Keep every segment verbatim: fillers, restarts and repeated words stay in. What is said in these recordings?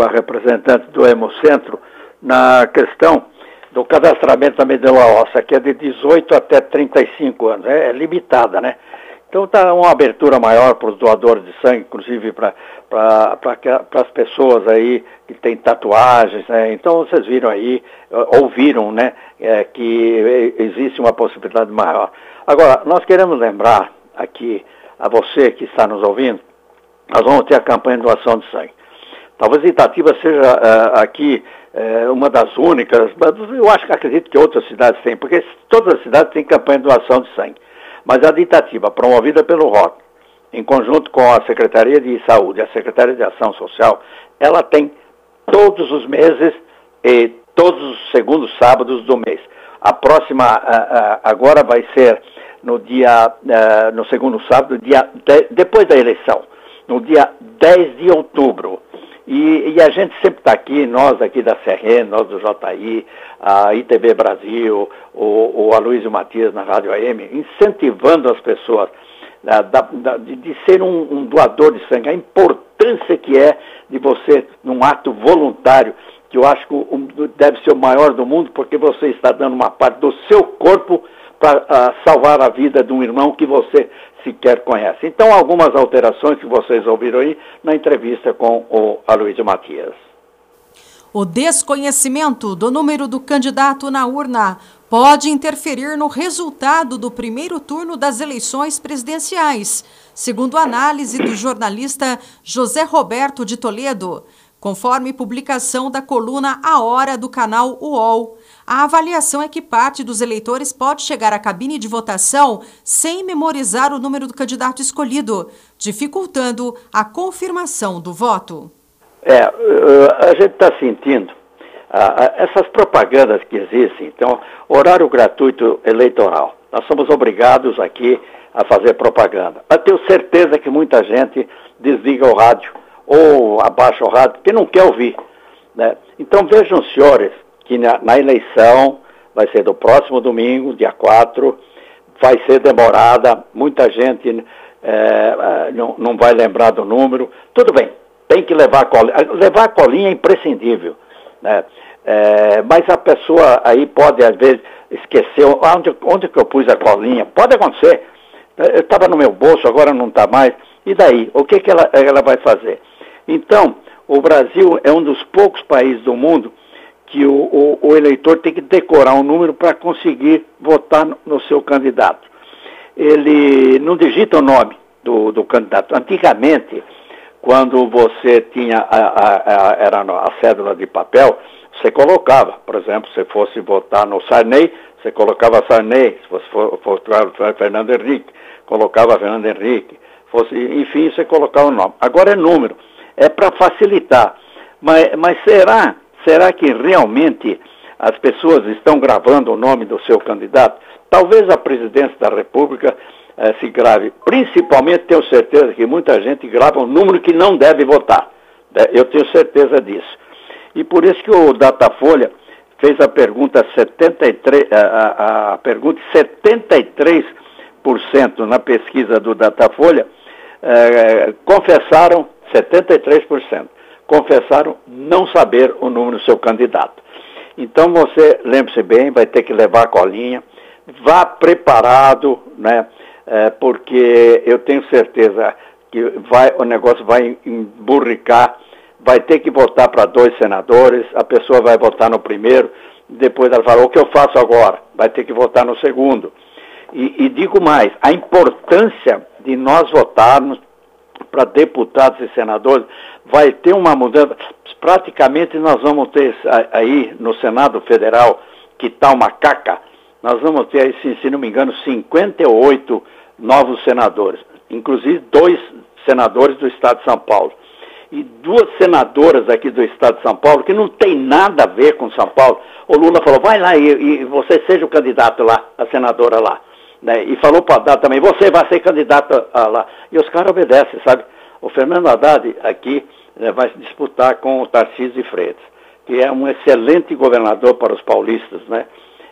com a representante do Hemocentro na questão do cadastramento da medula óssea, que é de dezoito até trinta e cinco anos, é, é limitada, né? Então está uma abertura maior para os doadores de sangue, inclusive para as pessoas aí que têm tatuagens, né? Então vocês viram aí, ouviram, né, é, que existe uma possibilidade maior. Agora, nós queremos lembrar aqui a você que está nos ouvindo, nós vamos ter a campanha de doação de sangue. Talvez Itatiba seja uh, aqui uh, uma das únicas, mas eu acho que acredito que outras cidades têm, porque todas as cidades têm campanha de doação de sangue. Mas a de Itatiba, promovida pelo R O C, em conjunto com a Secretaria de Saúde e a Secretaria de Ação Social, ela tem todos os meses e todos os segundos sábados do mês. A próxima uh, uh, agora vai ser no dia, uh, no segundo sábado, dia de, depois da eleição, no dia dez de outubro. E, e a gente sempre está aqui, nós aqui da C R N, nós do J I, a I T V Brasil, o, o Aloysio Matias na Rádio A M, incentivando as pessoas da, da, da, de, de ser um, um doador de sangue, a importância que é de você, num ato voluntário, que eu acho que um, deve ser o maior do mundo, porque você está dando uma parte do seu corpo para uh, salvar a vida de um irmão que você sequer conhece. Então, algumas alterações que vocês ouviram aí na entrevista com o Aloysio Matias. O desconhecimento do número do candidato na urna pode interferir no resultado do primeiro turno das eleições presidenciais, segundo a análise do jornalista José Roberto de Toledo, conforme publicação da coluna A Hora do canal U O L. A avaliação é que parte dos eleitores pode chegar à cabine de votação sem memorizar o número do candidato escolhido, dificultando a confirmação do voto. É, a gente está sentindo uh, essas propagandas que existem. Então, horário gratuito eleitoral. Nós somos obrigados aqui a fazer propaganda. Mas tenho certeza que muita gente desliga o rádio ou abaixa o rádio porque não quer ouvir, né? Então, vejam, senhores, que na, na eleição vai ser do próximo domingo, dia quatro, vai ser demorada, muita gente é, não, não vai lembrar do número. Tudo bem, tem que levar a colinha. Levar a colinha é imprescindível, né? É, mas a pessoa aí pode, às vezes, esquecer onde, onde que eu pus a colinha. Pode acontecer. Eu estava no meu bolso, agora não está mais. E daí? O que, que ela, ela vai fazer? Então, o Brasil é um dos poucos países do mundo que o, o, o eleitor tem que decorar um número para conseguir votar no, no seu candidato. Ele não digita o nome do, do candidato. Antigamente, quando você tinha a, a, a, era a cédula de papel, você colocava, por exemplo, se fosse votar no Sarney, você colocava Sarney, se fosse for, for, for Fernando Henrique, colocava Fernando Henrique, fosse, enfim, você colocava o nome. Agora é número, é para facilitar. Mas, mas será... Será que realmente as pessoas estão gravando o nome do seu candidato? Talvez a presidência da República eh, se grave. Principalmente, tenho certeza que muita gente grava um número que não deve votar. Eu tenho certeza disso. E por isso que o Datafolha fez a pergunta setenta e três, a, a, a pergunta setenta e três por cento na pesquisa do Datafolha, eh, confessaram setenta e três por cento. confessaram não saber o número do seu candidato. Então você, lembre-se bem, vai ter que levar a colinha, vá preparado, né? É, porque eu tenho certeza que vai, o negócio vai emburricar, vai ter que votar para dois senadores, a pessoa vai votar no primeiro, depois ela fala, o que eu faço agora? Vai ter que votar no segundo. E, e digo mais, a importância de nós votarmos para deputados e senadores, vai ter uma mudança. Praticamente nós vamos ter aí no Senado Federal, que está uma caca, nós vamos ter aí, se, se não me engano, cinquenta e oito novos senadores, inclusive dois senadores do Estado de São Paulo. E duas senadoras aqui do Estado de São Paulo, que não tem nada a ver com São Paulo. O Lula falou, vai lá e, e você seja o candidato lá, a senadora lá. Né? E falou para o Haddad também, você vai ser candidato a lá. E os caras obedecem, sabe? O Fernando Haddad aqui né, vai disputar com o Tarcísio de Freitas, que é um excelente governador para os paulistas, né?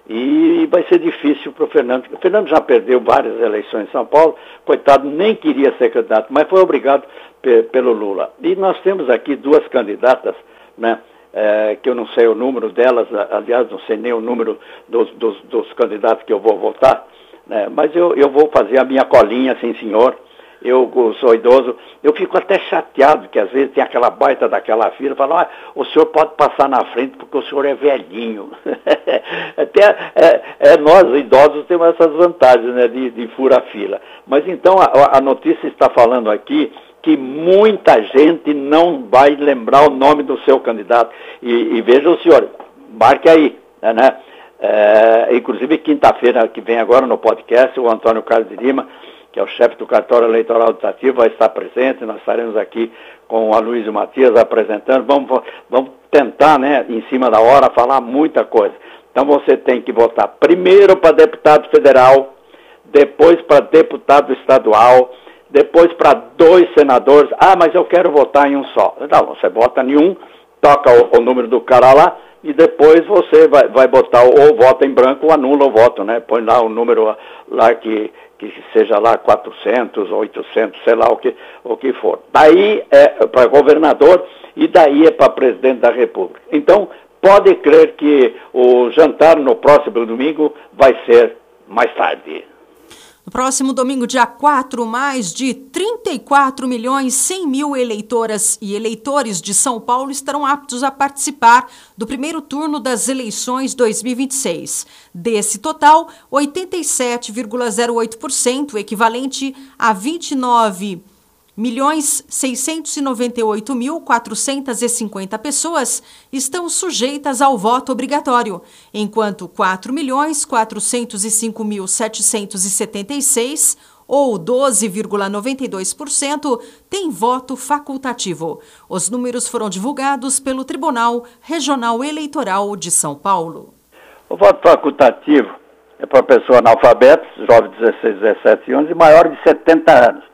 E vai ser difícil para o Fernando. O Fernando já perdeu várias eleições em São Paulo, coitado, nem queria ser candidato, mas foi obrigado pe pelo Lula. E nós temos aqui duas candidatas né? É, que eu não sei o número delas, aliás, não sei nem o número dos, dos, dos candidatos que eu vou votar, né? Mas eu, eu vou fazer a minha colinha, sim senhor. Eu sou idoso, eu fico até chateado, que às vezes tem aquela baita daquela fila, fala, ah, o senhor pode passar na frente porque o senhor é velhinho. Até é, é, nós, idosos, temos essas vantagens, né, de, de furar fila. Mas então a, a notícia está falando aqui que muita gente não vai lembrar o nome do seu candidato. E, e veja o senhor, marque aí, né? É, inclusive quinta-feira que vem agora no podcast, o Antônio Carlos de Lima, que é o chefe do cartório eleitoral legislativo, vai estar presente. Nós estaremos aqui com o Aloysio Matias apresentando. Vamos, vamos tentar, né, em cima da hora, falar muita coisa. Então você tem que votar primeiro para deputado federal, depois para deputado estadual, depois para dois senadores. Ah, mas eu quero votar em um só. Não, você vota em um, toca o, o número do cara lá, e depois você vai, vai botar ou vota em branco ou anula o voto, né? Põe lá o número lá que, que seja lá quatrocentos, oitocentos, sei lá o que, o que for. Daí é para governador e daí é para presidente da República. Então, pode crer que o jantar no próximo domingo vai ser mais tarde. No próximo domingo, dia quatro, mais de trinta e quatro milhões e cem mil eleitoras e eleitores de São Paulo estarão aptos a participar do primeiro turno das eleições dois mil e vinte e seis. Desse total, oitenta e sete vírgula zero oito por cento, equivalente a vinte e nove milhões seiscentos e noventa e oito mil quatrocentas e cinquenta pessoas estão sujeitas ao voto obrigatório, enquanto quatro milhões quatrocentos e cinco mil setecentos e setenta e seis, ou doze vírgula noventa e dois por cento, têm voto facultativo. Os números foram divulgados pelo Tribunal Regional Eleitoral de São Paulo. O voto facultativo é para pessoas analfabetas, jovens de dezesseis, dezessete anos e maiores de setenta anos.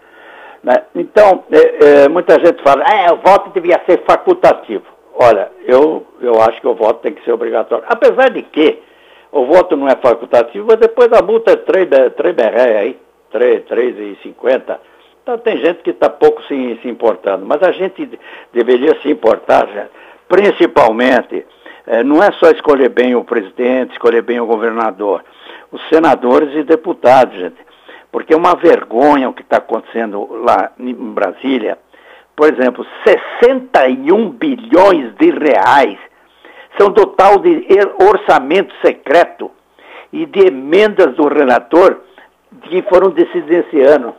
Então, é, é, muita gente fala, é, o voto devia ser facultativo. Olha, eu, eu acho que o voto tem que ser obrigatório. Apesar de que o voto não é facultativo, mas depois a multa é três berré aí, três reais e cinquenta. Então tem gente que está pouco se, se importando. Mas a gente deveria se importar, gente, principalmente, é, não é só escolher bem o presidente, escolher bem o governador, os senadores e deputados, gente. Porque é uma vergonha o que está acontecendo lá em Brasília. Por exemplo, sessenta e um bilhões de reais são do tal de orçamento secreto e de emendas do relator que foram decididas esse ano.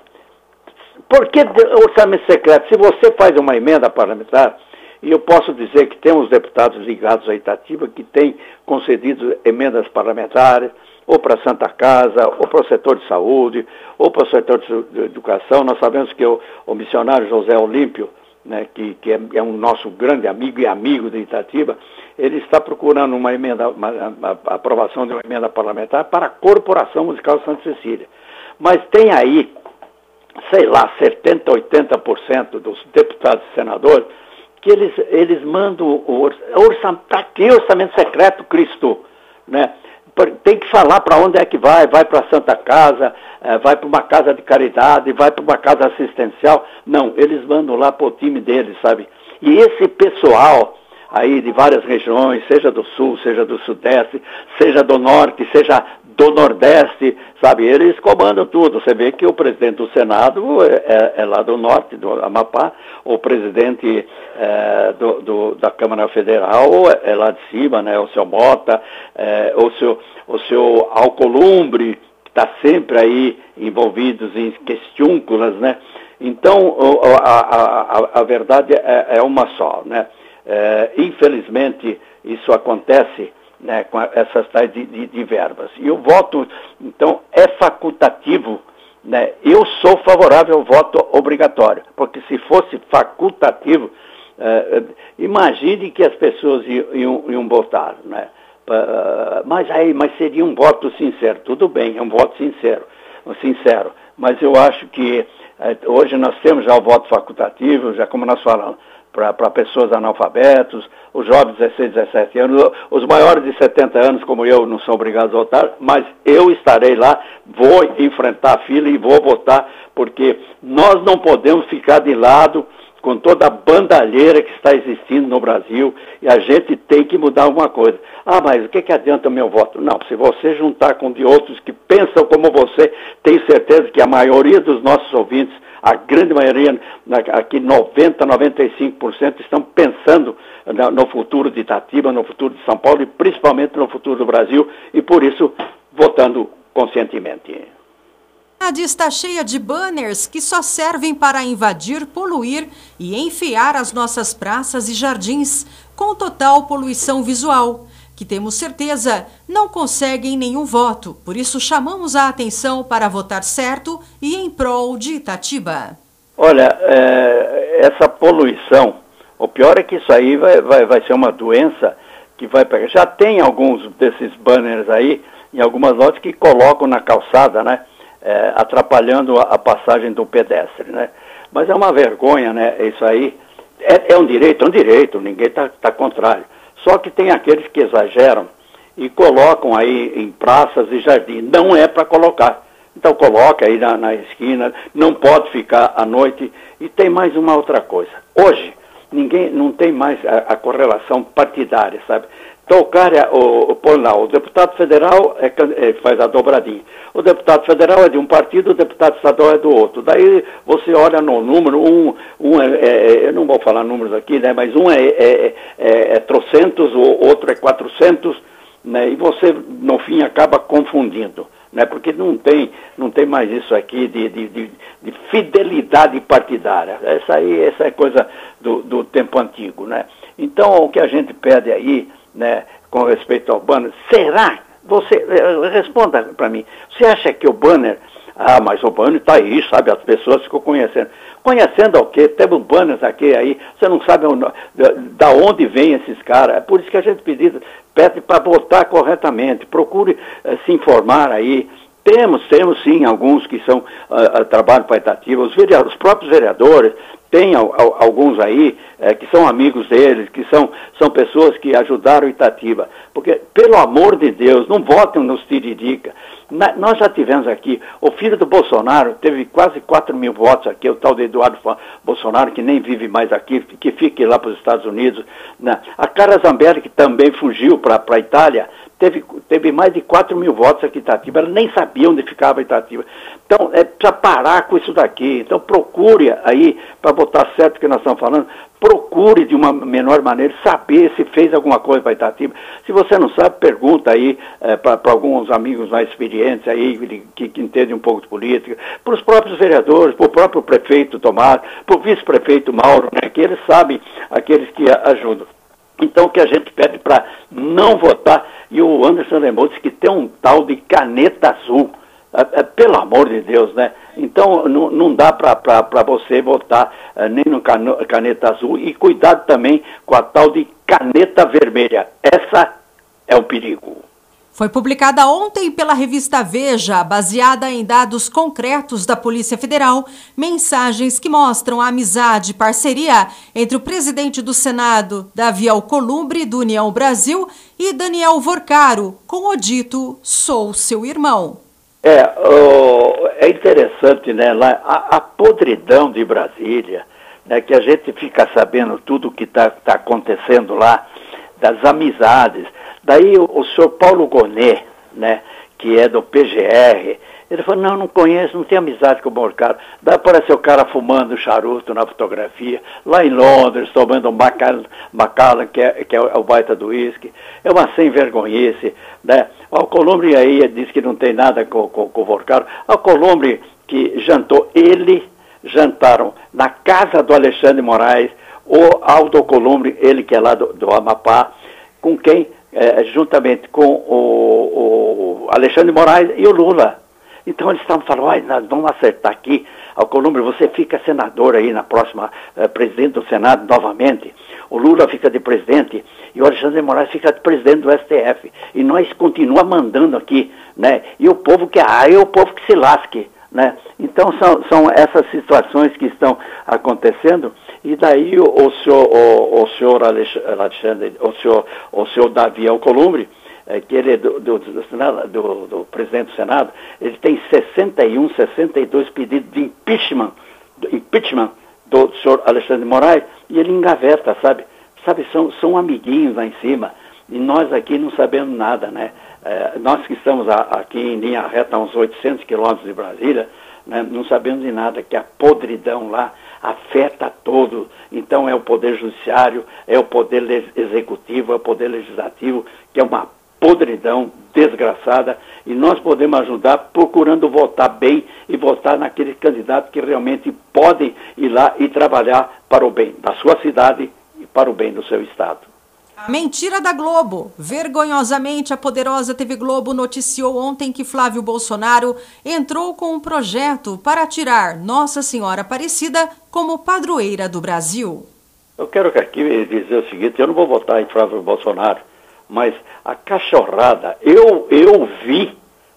Por que orçamento secreto? Se você faz uma emenda parlamentar, e eu posso dizer que temos deputados ligados à Itatiba que têm concedido emendas parlamentares, ou para a Santa Casa, ou para o setor de saúde, ou para o setor de educação. Nós sabemos que o, o missionário José Olímpio, né, que, que é, é um nosso grande amigo e amigo de Itatiba, ele está procurando uma emenda, uma, a, a aprovação de uma emenda parlamentar para a Corporação Musical Santa Cecília. Mas tem aí, sei lá, setenta, oitenta por cento dos deputados e senadores, que eles, eles mandam o orçamento, para que orçamento secreto, Cristo, né? Tem que falar para onde é que vai, vai para a Santa Casa, vai para uma casa de caridade, vai para uma casa assistencial. Não, eles mandam lá para o time deles, sabe? E esse pessoal aí de várias regiões, seja do Sul, seja do Sudeste, seja do Norte, seja do Nordeste, sabe? Eles comandam tudo. Você vê que o presidente do Senado é, é lá do Norte, do Amapá, o presidente é, do, do, da Câmara Federal é lá de cima, né? O seu Mota, é, o seu, o seu Alcolumbre, que está sempre aí envolvidos em questiúnculas, né? Então, a, a, a, a verdade é, é uma só, né? É, infelizmente, isso acontece, né, com essas tais de, de, de verbas. E o voto, então, é facultativo, né? Eu sou favorável ao voto obrigatório, porque se fosse facultativo, é, imagine que as pessoas iam, iam, iam votar, né? Uh, mas aí, mas seria um voto sincero. Tudo bem, é um voto sincero, sincero. Mas eu acho que uh, hoje nós temos já o voto facultativo, já como nós falamos, para pessoas analfabetos, os jovens de dezesseis, dezessete anos, os maiores de setenta anos, como eu, não são obrigados a votar, mas eu estarei lá, vou enfrentar a fila e vou votar, porque nós não podemos ficar de lado com toda a bandalheira que está existindo no Brasil, e a gente tem que mudar alguma coisa. Ah, mas o que, que adianta o meu voto? Não, se você juntar com de outros que pensam como você, tenho certeza que a maioria dos nossos ouvintes, a grande maioria, aqui noventa, noventa e cinco por cento estão pensando no futuro de Itatiba, no futuro de São Paulo e principalmente no futuro do Brasil, e por isso votando conscientemente. A cidade está cheia de banners que só servem para invadir, poluir e enfiar as nossas praças e jardins, com total poluição visual, que temos certeza não conseguem nenhum voto. Por isso chamamos a atenção para votar certo e em prol de Itatiba. Olha, é, essa poluição, o pior é que isso aí vai, vai, vai ser uma doença que vai pegar. Já tem alguns desses banners aí, em algumas lojas que colocam na calçada, né? É, atrapalhando a, a passagem do pedestre, né? Mas é uma vergonha, né? Isso aí é, é um direito, é um direito, ninguém está tá contrário. Só que tem aqueles que exageram e colocam aí em praças e jardins. Não é para colocar. Então coloca aí na, na esquina, não pode ficar à noite. E tem mais uma outra coisa. Hoje, ninguém, não tem mais a, a correlação partidária, sabe? Então o cara, o, o, põe lá, o deputado federal é, é, faz a dobradinha. O deputado federal é de um partido, o deputado estadual é do outro. Daí você olha no número, um, um é, é, eu não vou falar números aqui, né, mas um é, é, é, é trocentos, o outro é quatrocentos, né, e você, no fim, acaba confundindo, né, porque não tem, não tem mais isso aqui de, de, de, de fidelidade partidária. Essa aí, essa é coisa do, do tempo antigo, né. Então, o que a gente pede aí, né, com respeito ao banner, será? Você, responda para mim, você acha que o banner, ah, mas o banner está aí, sabe, as pessoas ficam conhecendo. Conhecendo o quê? Temos banners aqui aí, você não sabe onde, da onde vem esses caras, é por isso que a gente pede, pede para votar corretamente, procure eh, se informar aí. Temos, temos sim, alguns que são, uh, uh, trabalham para Itatiba, os, vereadores, os próprios vereadores, tem al, al, alguns aí eh, que são amigos deles, que são, são pessoas que ajudaram Itatiba. Porque, pelo amor de Deus, não votem nos Tiririca. Na, nós já tivemos aqui, o filho do Bolsonaro teve quase quatro mil votos aqui, o tal de Eduardo Bolsonaro, que nem vive mais aqui, que fique lá para os Estados Unidos. Né? A Carla Zambelli, que também fugiu para a Itália, Teve, teve mais de quatro mil votos aqui em Itatiba, ela nem sabia onde ficava Itatiba. Então, é para parar com isso daqui. Então, procure aí, para botar certo o que nós estamos falando, procure de uma menor maneira saber se fez alguma coisa para Itatiba. Se você não sabe, pergunta aí é, para alguns amigos mais experientes aí, que, que entendem um pouco de política, para os próprios vereadores, para o próprio prefeito Tomás, para o vice-prefeito Mauro, né, que eles sabem, aqueles que ajudam. Então, o que a gente pede para não votar, e o Anderson lembrou, disse que tem um tal de caneta azul, é, é, pelo amor de Deus, né? Então, não, não dá para você votar é, nem no cano, caneta azul, e cuidado também com a tal de caneta vermelha, essa é um perigo. Foi publicada ontem pela revista Veja, baseada em dados concretos da Polícia Federal, mensagens que mostram a amizade e parceria entre o presidente do Senado, Davi Alcolumbre, do União Brasil, e Daniel Vorcaro, com o dito "sou seu irmão". É, oh, é interessante, né, lá, a, a podridão de Brasília, né, que a gente fica sabendo tudo o que está tá acontecendo lá, das amizades. Daí o, o senhor Paulo Gonet, né, que é do P G R, ele falou, não, não conheço, não tenho amizade com o Vorcaro. Daí apareceu o cara fumando charuto na fotografia, lá em Londres, tomando um Macallan, que, é, que é o baita do uísque. É uma sem-vergonhice, né? O Alcolumbre aí diz que não tem nada com, com, com o Vorcaro. O Alcolumbre que jantou, ele jantaram na casa do Alexandre Moraes, o Aldo Alcolumbre, ele que é lá do, do Amapá, com quem? É, juntamente com o, o Alexandre Moraes e o Lula. Então eles estavam falando, olha, nós vamos acertar aqui, Alcolumbre, você fica senador aí na próxima, eh, presidente do Senado novamente, o Lula fica de presidente e o Alexandre Moraes fica de presidente do S T F. E nós continuamos mandando aqui, né? E o povo que, ah, é o povo que se lasque, né? Então são, são essas situações que estão acontecendo. E daí o, o, senhor, o, o senhor Alexandre, o senhor, o senhor Davi Alcolumbre, é, que ele é do, do, do, do, do presidente do Senado, ele tem sessenta e um, sessenta e dois pedidos de impeachment, impeachment do senhor Alexandre de Moraes, e ele engaveta, sabe? Sabe, são, são amiguinhos lá em cima, e nós aqui não sabemos nada, né? É, nós que estamos a, aqui em linha reta a uns oitocentos quilômetros de Brasília, né, não sabemos de nada, que a podridão lá afeta todo. Então é o poder judiciário, é o poder executivo, é o poder legislativo, que é uma podridão desgraçada, e nós podemos ajudar procurando votar bem e votar naqueles candidatos que realmente podem ir lá e trabalhar para o bem da sua cidade e para o bem do seu estado. A mentira da Globo. Vergonhosamente, a poderosa T V Globo noticiou ontem que Flávio Bolsonaro entrou com um projeto para tirar Nossa Senhora Aparecida como padroeira do Brasil. Eu quero aqui dizer o seguinte, eu não vou votar em Flávio Bolsonaro, mas a cachorrada, eu, eu vi,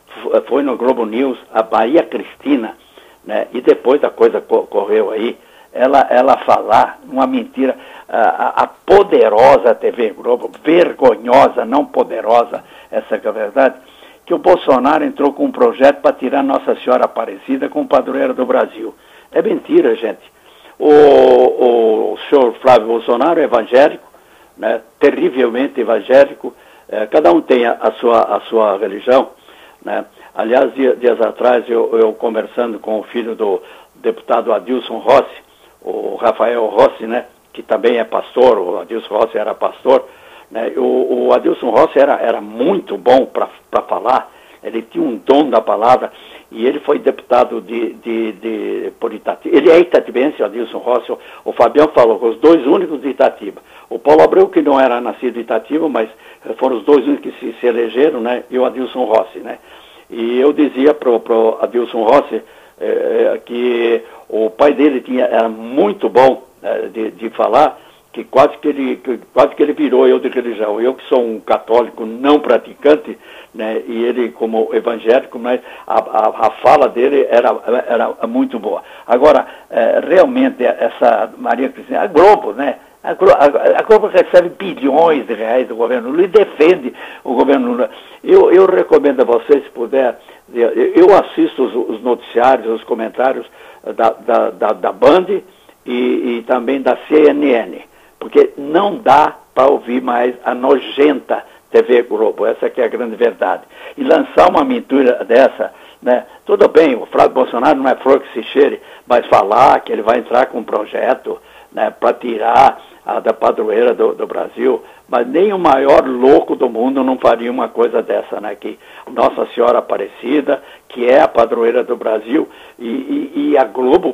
foi no Globo News, a Maria Cristina, né, e depois a coisa correu aí, ela, ela falar uma mentira, a, a poderosa T V Globo, vergonhosa, não poderosa, essa que é a verdade, que o Bolsonaro entrou com um projeto para tirar Nossa Senhora Aparecida como padroeira do Brasil. É mentira, gente. O, o, o senhor Flávio Bolsonaro é evangélico, né, terrivelmente evangélico, é, cada um tem a, a, sua, a sua religião, né. Aliás, dias, dias atrás, eu, eu conversando com o filho do deputado Adilson Rossi, o Rafael Rossi, né, que também é pastor, o Adilson Rossi era pastor, né, o, o Adilson Rossi era, era muito bom para falar, ele tinha um dom da palavra, e ele foi deputado de, de, de, por Itatiba. Ele é itatibense, o Adilson Rossi, o, o Fabião falou, os dois únicos de Itatiba. O Paulo Abreu, que não era nascido em Itatiba, mas foram os dois únicos que se, se elegeram, né, e o Adilson Rossi, né. E eu dizia para o Adilson Rossi eh, que o pai dele tinha, era muito bom eh, de, de falar, que quase que, ele, que quase que ele virou eu de religião. Eu que sou um católico não praticante, né, e ele como evangélico, mas a, a, a fala dele era, era muito boa. Agora, eh, realmente, essa Maria Cristina, a Globo, né? A Globo, a Globo recebe bilhões de reais do governo Lula e defende o governo Lula. Eu, eu recomendo a vocês, se puder, eu assisto os, os noticiários, os comentários da, da, da, da Band e, e também da C N N, porque não dá para ouvir mais a nojenta T V Globo, essa que é a grande verdade. E lançar uma mentira dessa, né? Tudo bem, o Flávio Bolsonaro não é flor que se cheire, mas falar que ele vai entrar com um projeto, né, para tirar a da padroeira do, do Brasil, mas nem o maior louco do mundo não faria uma coisa dessa, né, que Nossa Senhora Aparecida, que é a padroeira do Brasil, e, e, e a Globo,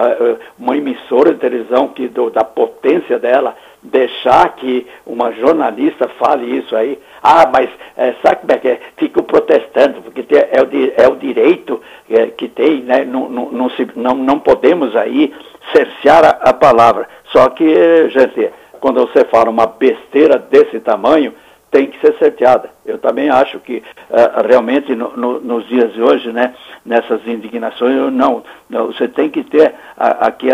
uma emissora de televisão que do, da potência dela, deixar que uma jornalista fale isso aí, ah, mas é, sabe como é que é? Fico protestando, porque tem, é, o, é o direito é, que tem, né, não, não, não, se, não, não podemos aí cercear a, a palavra. Só que, gente, quando você fala uma besteira desse tamanho, tem que ser cerceada. Eu também acho que uh, realmente no, no, nos dias de hoje, né, nessas indignações, eu não, não, você tem que ter a, aqui a,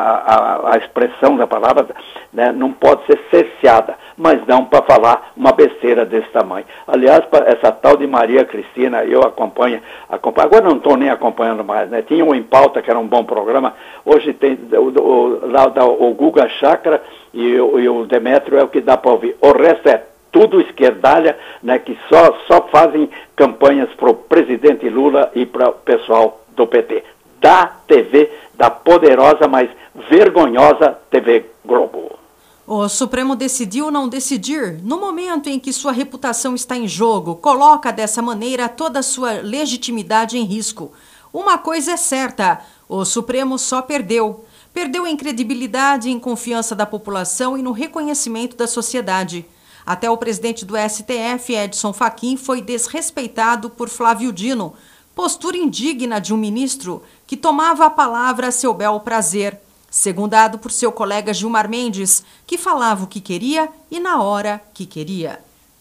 a, a expressão da palavra, né, não pode ser cerceada, mas não para falar uma besteira desse tamanho. Aliás, essa tal de Maria Cristina, eu acompanho, acompanho agora não estou nem acompanhando mais, né, tinha um Em Pauta, que era um bom programa, hoje tem o, o, lá, o Guga Chakra e o, e o Demétrio é o que dá para ouvir. O resto é tudo esquerdalha, né, que só, só fazem campanhas para o presidente Lula e para o pessoal do P T. Da T V, da poderosa, mas vergonhosa T V Globo. O Supremo decidiu não decidir. No momento em que sua reputação está em jogo, coloca dessa maneira toda a sua legitimidade em risco. Uma coisa é certa, o Supremo só perdeu. Perdeu em credibilidade, em confiança da população e no reconhecimento da sociedade. Até o presidente do S T F, Edson Fachin, foi desrespeitado por Flávio Dino, postura indigna de um ministro que tomava a palavra a seu bel prazer, secundado por seu colega Gilmar Mendes, que falava o que queria e na hora que queria.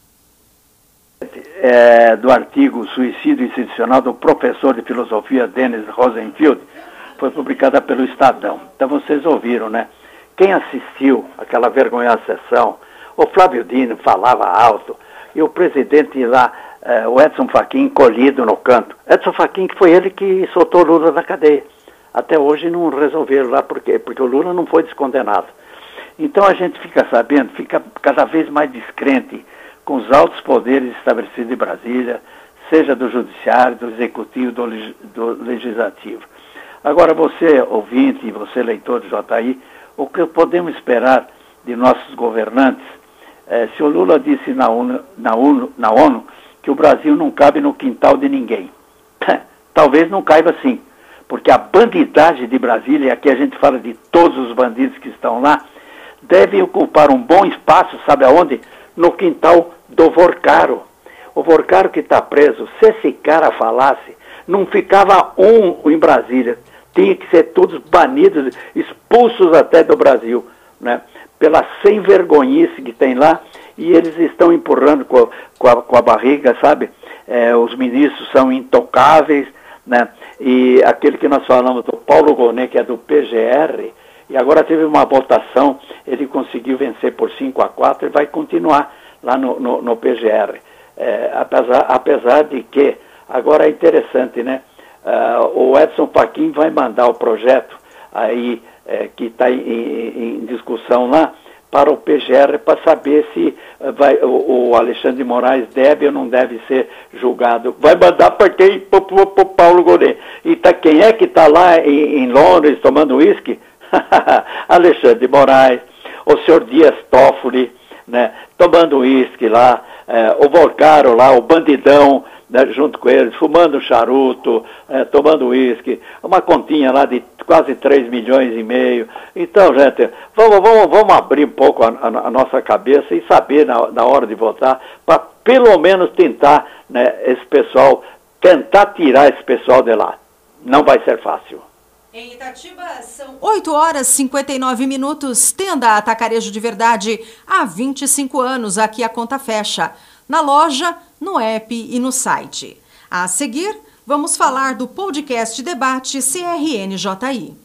É, do artigo Suicídio Institucional do professor de filosofia Denis Rosenfield, foi publicada pelo Estadão. Então vocês ouviram, né? Quem assistiu àquela vergonhosa sessão, o Flávio Dino falava alto, e o presidente lá, eh, o Edson Fachin, encolhido no canto. Edson Fachin, que foi ele que soltou Lula da cadeia. Até hoje não resolveram lá, por quê? Porque o Lula não foi descondenado. Então a gente fica sabendo, fica cada vez mais descrente com os altos poderes estabelecidos em Brasília, seja do judiciário, do executivo, do, do legislativo. Agora você, ouvinte, e você, leitor do J I, o que podemos esperar de nossos governantes? É, se o Lula disse na ONU, na, ONU, na ONU que o Brasil não cabe no quintal de ninguém, talvez não caiba sim, porque a bandidagem de Brasília, e aqui a gente fala de todos os bandidos que estão lá, devem ocupar um bom espaço, sabe aonde? No quintal do Vorcaro. O Vorcaro que está preso, se esse cara falasse, não ficava um em Brasília, tinha que ser todos banidos, expulsos até do Brasil, né? Pela sem vergonhice que tem lá, e eles estão empurrando com a, com a, com a barriga, sabe? É, os ministros são intocáveis, né? E aquele que nós falamos do Paulo Gonet, que é do P G R, e agora teve uma votação, ele conseguiu vencer por cinco a quatro e vai continuar lá no, no, no P G R. É, apesar, apesar de que, agora é interessante, né? Uh, o Edson Fachin vai mandar o projeto aí, é, que está em, em, em discussão lá, para o P G R, para saber se vai, o, o Alexandre de Moraes deve ou não deve ser julgado. Vai mandar para quem? Para o Paulo Gonet. E tá, quem é que está lá em, em Londres tomando uísque? Alexandre de Moraes, o senhor Dias Toffoli, né, tomando uísque lá, é, o Vorcaro lá, o bandidão, né, junto com eles, fumando charuto, é, tomando uísque, uma continha lá de quase três milhões e meio. Então, gente, vamos, vamos, vamos abrir um pouco a, a, a nossa cabeça e saber na, na hora de votar, para pelo menos tentar, né, esse pessoal, tentar tirar esse pessoal de lá. Não vai ser fácil. Em Itatiba, são oito horas e cinquenta e nove minutos. Tenda Atacarejo de Verdade. Há vinte e cinco anos aqui a conta fecha. Na loja, no app e no site. A seguir, vamos falar do podcast Debate C R N J I.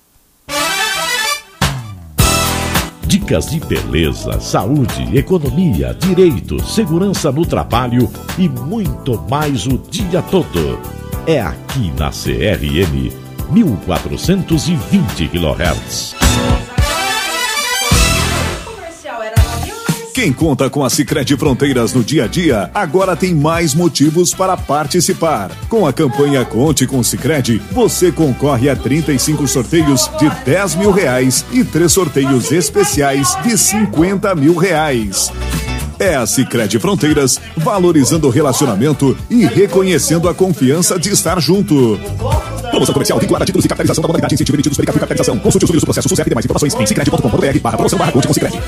Dicas de beleza, saúde, economia, direito, segurança no trabalho e muito mais o dia todo. É aqui na C R N mil quatrocentos e vinte quilohertz. Quem conta com a Sicredi Fronteiras no dia a dia, agora tem mais motivos para participar. Com a campanha Conte com Sicredi, você concorre a trinta e cinco sorteios de dez mil reais e três sorteios especiais de cinquenta mil reais. É a Sicredi Fronteiras, valorizando o relacionamento e reconhecendo a confiança de estar junto. Promoção comercial vinculada a títulos de capitalização da modalidade incentivo emitidos pela capitalização. Consulte os vídeos do processo SUSEP e demais informações em sicredi ponto com ponto br barra promoção barra conte com Sicredi.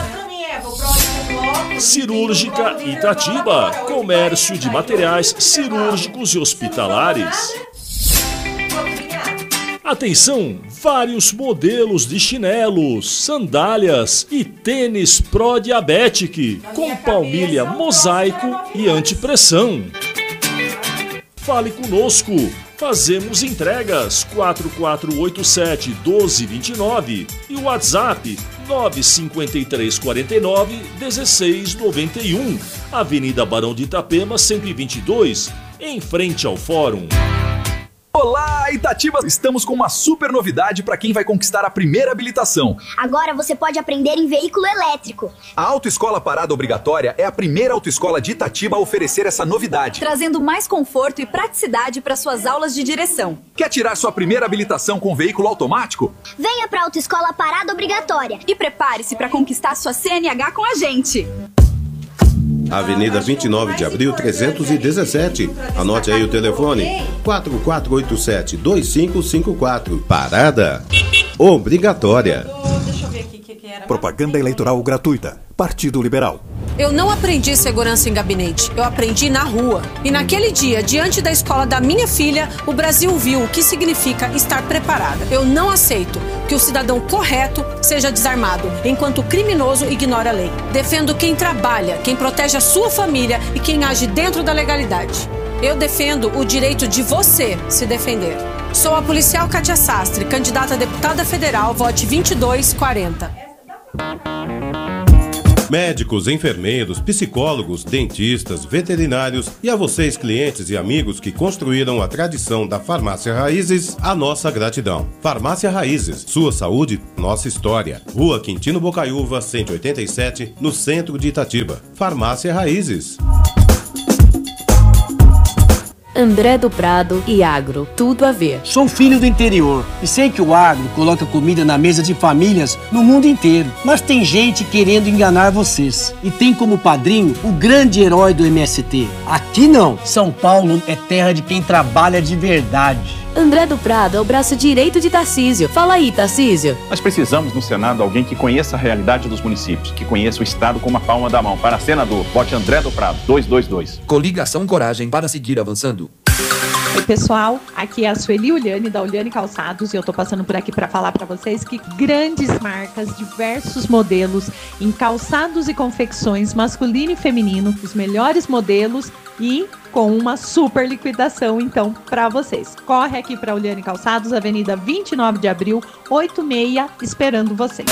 Cirúrgica Itatiba, comércio de materiais cirúrgicos e hospitalares. Atenção, vários modelos de chinelos, sandálias e tênis Pro-Diabetic, com palmilha mosaico e antipressão. Fale conosco, fazemos entregas quatro quatro oito sete, um dois dois nove e o WhatsApp nove cinco três quatro nove, um seis nove um, Avenida Barão de Itapema cento e vinte e dois, em frente ao Fórum. Olá, Itatiba! Estamos com uma super novidade para quem vai conquistar a primeira habilitação. Agora você pode aprender em veículo elétrico. A Autoescola Parada Obrigatória é a primeira autoescola de Itatiba a oferecer essa novidade, trazendo mais conforto e praticidade para suas aulas de direção. Quer tirar sua primeira habilitação com veículo automático? Venha para a Autoescola Parada Obrigatória e prepare-se para conquistar sua C N H com a gente. Avenida vinte e nove de abril, trezentos e dezessete. Anote aí o telefone: quatro quatro oito sete, dois cinco cinco quatro. Parada Obrigatória. Deixa eu ver aqui o que, que era. Propaganda eleitoral gratuita. Partido Liberal. Eu não aprendi segurança em gabinete, eu aprendi na rua. E naquele dia, diante da escola da minha filha, o Brasil viu o que significa estar preparada. Eu não aceito que o cidadão correto seja desarmado, enquanto o criminoso ignora a lei. Defendo quem trabalha, quem protege a sua família e quem age dentro da legalidade. Eu defendo o direito de você se defender. Sou a policial Kátia Sastre, candidata a deputada federal, vote vinte e dois quarenta. Médicos, enfermeiros, psicólogos, dentistas, veterinários e a vocês, clientes e amigos que construíram a tradição da Farmácia Raízes, a nossa gratidão. Farmácia Raízes, sua saúde, nossa história. Rua Quintino Bocaiúva, cento e oitenta e sete, no centro de Itatiba. Farmácia Raízes. André do Prado e agro, tudo a ver. Sou filho do interior e sei que o agro coloca comida na mesa de famílias no mundo inteiro. Mas tem gente querendo enganar vocês. E tem como padrinho o grande herói do M S T. Aqui não. São Paulo é terra de quem trabalha de verdade. André do Prado é o braço direito de Tarcísio. Fala aí, Tarcísio. Nós precisamos no Senado alguém que conheça a realidade dos municípios, que conheça o Estado com uma palma da mão. Para senador, vote André do Prado, dois dois dois. Coligação Coragem para seguir avançando. Oi pessoal, aqui é a Sueli Uliane da Uliane Calçados e eu tô passando por aqui para falar para vocês que grandes marcas, diversos modelos em calçados e confecções masculino e feminino, os melhores modelos e com uma super liquidação então para vocês. Corre aqui para Uliane Calçados, Avenida vinte e nove de abril, oitenta e seis, esperando vocês.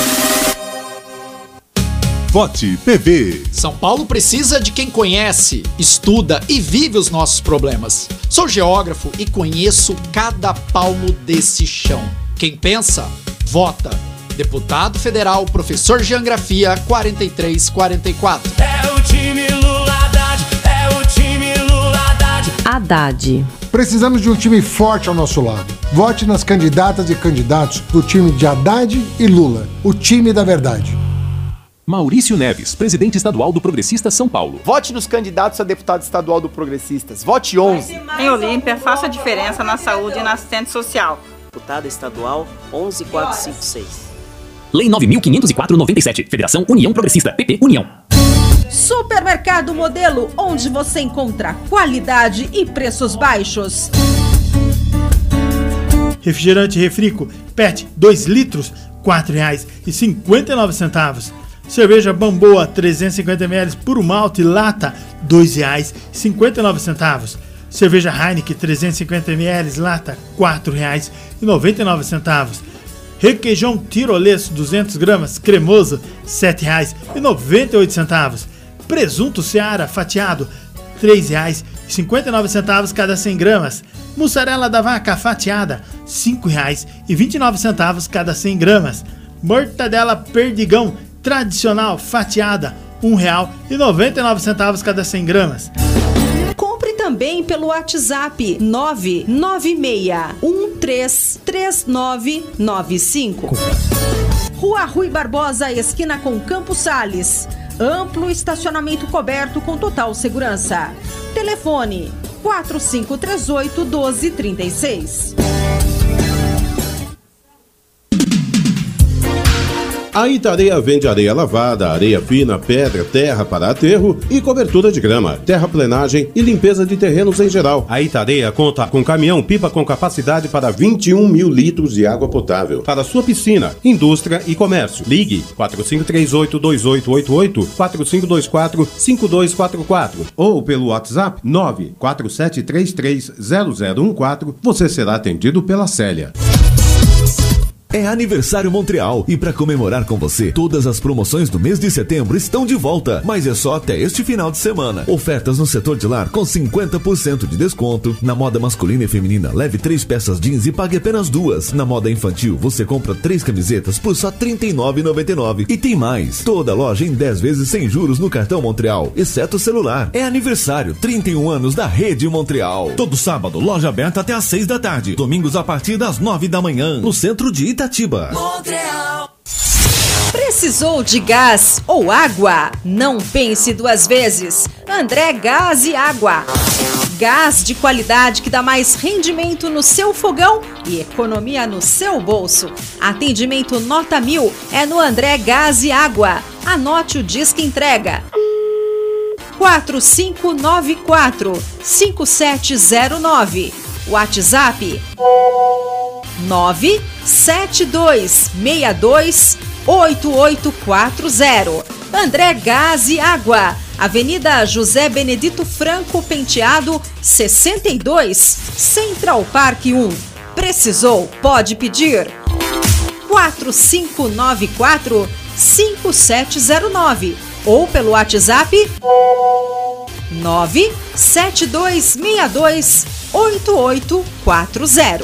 Vote P V. São Paulo precisa de quem conhece, estuda e vive os nossos problemas. Sou geógrafo e conheço cada palmo desse chão. Quem pensa, vota. Deputado Federal, professor de Geografia, quarenta e três quarenta e quatro. É o time Lula Haddad, é o time Lula Haddad. Haddad. Precisamos de um time forte ao nosso lado. Vote nas candidatas e candidatos do time de Haddad e Lula, o time da verdade. Maurício Neves, presidente estadual do Progressistas São Paulo. Vote nos candidatos a deputado estadual do Progressistas. Vote onze. Em Olímpia, faça a diferença na saúde e na assistente social. Deputada estadual onze mil quatrocentos e cinquenta e seis. Lei nove mil quinhentos e quatro noventa e sete. Federação União Progressista. P P União. Supermercado Modelo, onde você encontra qualidade e preços baixos. Refrigerante Refrico Pet dois litros, quatro reais e cinquenta e nove centavos. Cerveja Bamboa trezentos e cinquenta mililitros puro malte lata, dois reais e cinquenta e nove centavos. Cerveja Heineken trezentos e cinquenta mililitros lata, quatro reais e noventa e nove centavos. Requeijão Tirolês duzentas gramas cremoso, sete reais e noventa e oito centavos. Presunto Seara fatiado, três reais e cinquenta e nove centavos cada cem gramas. Mussarela da vaca fatiada, cinco reais e vinte e nove centavos cada cem gramas. Mortadela Perdigão tradicional fatiada, um real e noventa e nove centavos cada cem gramas. Compre também pelo WhatsApp nove nove seis um três três nove nove cinco. Rua Rui Barbosa, esquina com Campos Sales. Amplo estacionamento coberto com total segurança. Telefone quatro cinco três oito, um dois três seis. A Itareia vende areia lavada, areia fina, pedra, terra para aterro e cobertura de grama, terraplenagem e limpeza de terrenos em geral. A Itareia conta com caminhão-pipa com capacidade para vinte e um mil litros de água potável para sua piscina, indústria e comércio. Ligue quatro cinco três oito, dois oito oito oito, quatro cinco dois quatro, cinco dois quatro quatro ou pelo WhatsApp nove quatro sete três três zero zero um quatro. Você será atendido pela Célia. É aniversário Montreal e para comemorar com você, todas as promoções do mês de setembro estão de volta, mas é só até este final de semana. Ofertas no setor de lar com cinquenta por cento de desconto. Na moda masculina e feminina, leve três peças jeans e pague apenas duas. Na moda infantil, você compra três camisetas por só trinta e nove reais e noventa e nove centavos. E tem mais, toda loja em dez vezes sem juros no cartão Montreal, exceto o celular. É aniversário, trinta e um anos da Rede Montreal. Todo sábado, loja aberta até às seis da tarde. Domingos a partir das nove da manhã, no centro de Itatiba. Montreal. Precisou de gás ou água? Não pense duas vezes. André Gás e Água. Gás de qualidade que dá mais rendimento no seu fogão e economia no seu bolso. Atendimento nota mil é no André Gás e Água. Anote o disque entrega. quatro cinco nove quatro, cinco sete zero nove. WhatsApp nove sete dois seis dois oito oito quatro zero. André Gás e Água, Avenida José Benedito Franco Penteado, sessenta e dois, Central Park um. Precisou? Pode pedir. quatro cinco nove quatro, cinco sete zero nove. ou pelo WhatsApp nove sete dois seis dois oito oito quatro zero.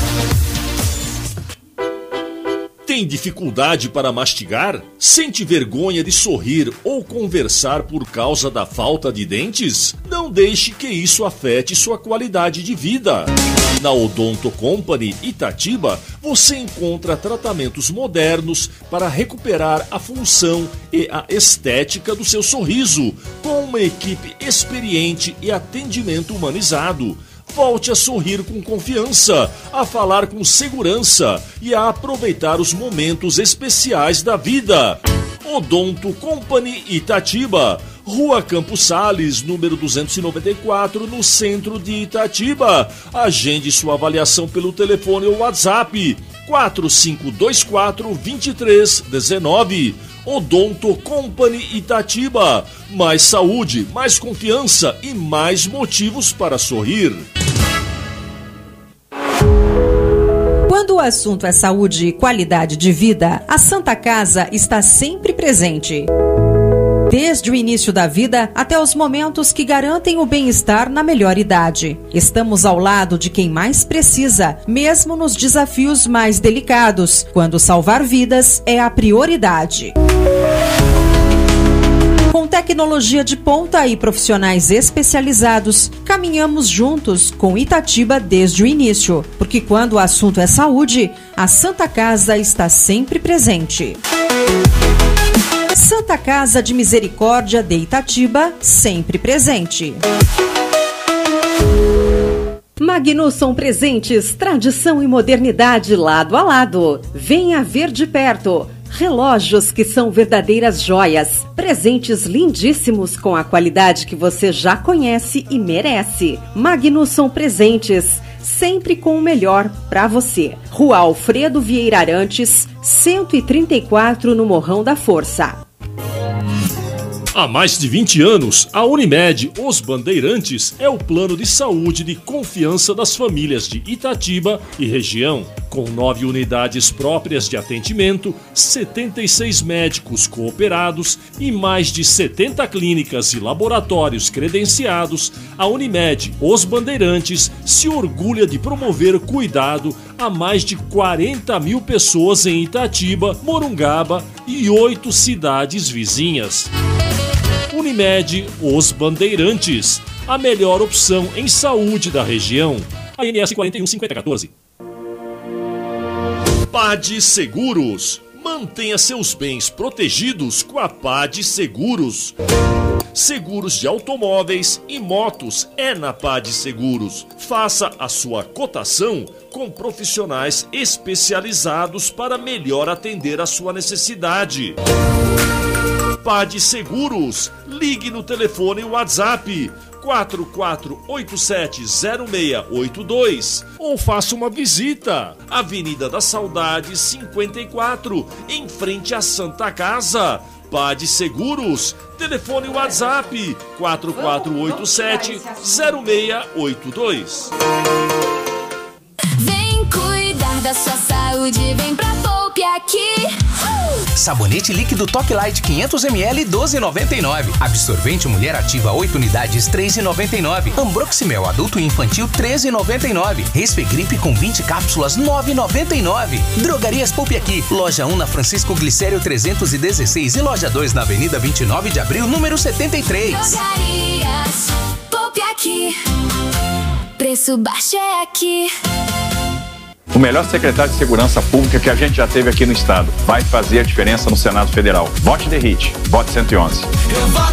Tem dificuldade para mastigar? Sente vergonha de sorrir ou conversar por causa da falta de dentes? Não deixe que isso afete sua qualidade de vida. Na Odonto Company Itatiba, você encontra tratamentos modernos para recuperar a função e a estética do seu sorriso, com uma equipe experiente e atendimento humanizado. Volte a sorrir com confiança, a falar com segurança e a aproveitar os momentos especiais da vida. Odonto Company Itatiba, Rua Campos Sales, número duzentos e noventa e quatro, no centro de Itatiba. Agende sua avaliação pelo telefone ou WhatsApp quatro cinco dois quatro, dois três um nove. Odonto Company Itatiba. Mais saúde, mais confiança e mais motivos para sorrir. Quando o assunto é saúde e qualidade de vida, a Santa Casa está sempre presente. Desde o início da vida até os momentos que garantem o bem-estar na melhor idade. Estamos ao lado de quem mais precisa, mesmo nos desafios mais delicados, quando salvar vidas é a prioridade. Com tecnologia de ponta e profissionais especializados, caminhamos juntos com Itatiba desde o início, porque quando o assunto é saúde, a Santa Casa está sempre presente. Santa Casa de Misericórdia de Itatiba, sempre presente. Magnusson Presentes, tradição e modernidade lado a lado. Venha ver de perto. Relógios que são verdadeiras joias. Presentes lindíssimos com a qualidade que você já conhece e merece. Magnusson Presentes, sempre com o melhor para você. Rua Alfredo Vieira Arantes, cento e trinta e quatro, no Morrão da Força. Há mais de vinte anos, a Unimed Os Bandeirantes é o plano de saúde de confiança das famílias de Itatiba e região. Com nove unidades próprias de atendimento, setenta e seis médicos cooperados e mais de setenta clínicas e laboratórios credenciados, a Unimed Os Bandeirantes se orgulha de promover cuidado a mais de quarenta mil pessoas em Itatiba, Morungaba e oito cidades vizinhas. Unimed Os Bandeirantes, a melhor opção em saúde da região. A N S quatro um cinco zero um quatro. Pade Seguros. Mantenha seus bens protegidos com a Pade Seguros. Seguros de automóveis e motos é na Pade Seguros. Faça a sua cotação com profissionais especializados para melhor atender a sua necessidade. Pade Seguros. Ligue no telefone e WhatsApp quatro quatro oito sete zero seis oito dois ou faça uma visita. Avenida da Saudade cinquenta e quatro, em frente à Santa Casa. Pade Seguros. Telefone e WhatsApp quatro quatro oito sete zero seis oito dois. Vem cuidar da sua saúde, vem pra Poupe Aqui. Sabonete líquido Toque Light quinhentos mililitros, doze reais e noventa e nove centavos. Absorvente Mulher Ativa oito unidades, três reais e noventa e nove centavos. Ambroximel adulto e infantil, treze reais e noventa e nove centavos. Respegripe com vinte cápsulas, nove reais e noventa e nove centavos. Drogarias Poupe Aqui. Loja um na Francisco Glicério trezentos e dezesseis e loja dois na Avenida vinte e nove de Abril, número setenta e três. Drogarias Poupe Aqui. Preço baixo é aqui. O melhor secretário de Segurança Pública que a gente já teve aqui no estado. Vai fazer a diferença no Senado Federal. Vote D R I T. Vote cento e onze. Eu voto